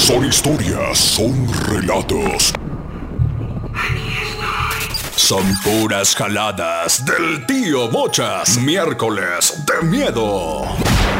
Son historias, son relatos. Son puras jaladas del tío Mochas. Miércoles de miedo.